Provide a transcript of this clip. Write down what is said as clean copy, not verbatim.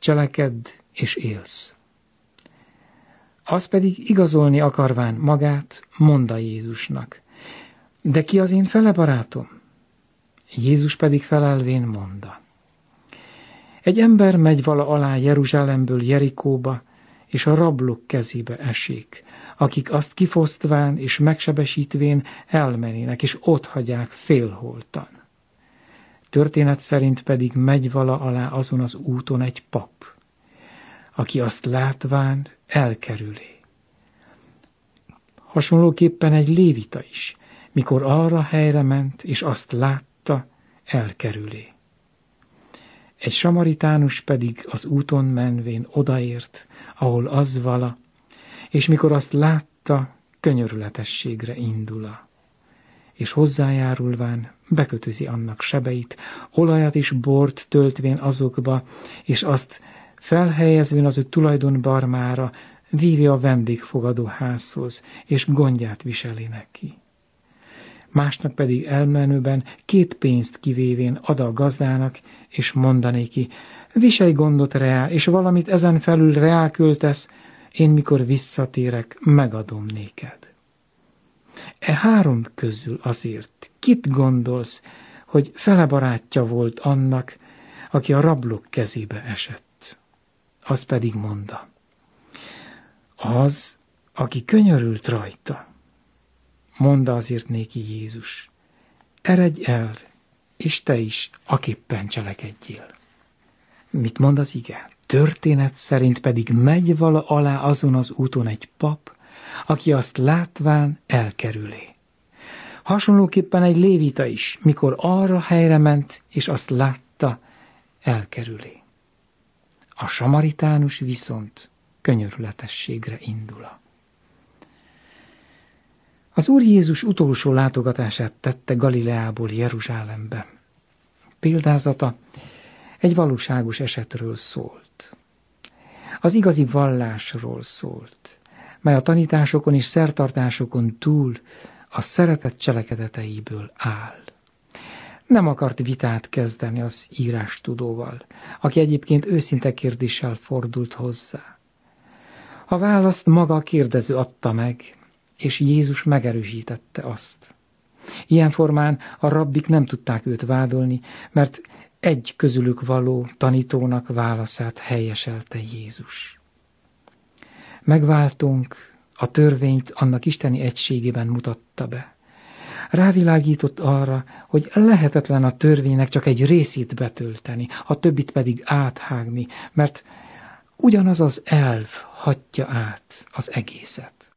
Cselekedd és élsz. Az pedig igazolni akarván magát, mondta Jézusnak: De ki az én fele barátom? Jézus pedig felelvén mondta: Egy ember megy vala alá Jeruzsálemből Jerikóba, és a rablók kezébe esik, akik azt kifosztván és megsebesítvén elmenének, és otthagyják félholtan. Történet szerint pedig megy vala alá azon az úton egy pap, aki azt látván elkerüli. Hasonlóképpen egy lévita is, mikor arra helyre ment, és azt látta, elkerüli. Egy samaritánus pedig az úton menvén odaért, ahol az vala, és mikor azt látta, könyörületességre indula, és hozzájárulván bekötözi annak sebeit, olajat és bort töltvén azokba, és azt felhelyezvén az ő tulajdonbarmára, vívja a vendégfogadó házhoz, és gondját viseli neki. Másnak pedig elmenőben 2 pénzt kivévén ad a gazdának, és mondanéki: Viselj gondot reá, és valamit ezen felül reá költesz, én mikor visszatérek, megadom néked. E 3 közül azért kit gondolsz, hogy fele barátja volt annak, aki a rablók kezébe esett? Az pedig mondta: Az, aki könyörült rajta. Mondta azért néki Jézus: Eredj el, és te is aképpen cselekedjél. Mit mond az ige? Történet szerint pedig megy vala alá azon az úton egy pap, aki azt látván elkerüli. Hasonlóképpen egy lévita is, mikor arra helyre ment, és azt látta, elkerüli. A samaritánus viszont könyörületességre indula. Az Úr Jézus utolsó látogatását tette Galileából Jeruzsálembe. Példázata egy valóságos esetről szólt. Az igazi vallásról szólt, mely a tanításokon és szertartásokon túl a szeretet cselekedeteiből áll. Nem akart vitát kezdeni az írástudóval, aki egyébként őszinte kérdéssel fordult hozzá. A választ maga a kérdező adta meg, és Jézus megerősítette azt. Ilyen formán a rabbik nem tudták őt vádolni, mert egy közülük való tanítónak válaszát helyeselte Jézus. Megváltunk, a törvényt annak isteni egységében mutatta be. Rávilágított arra, hogy lehetetlen a törvénynek csak egy részét betölteni, a többit pedig áthágni, mert ugyanaz az elv hatja át az egészet.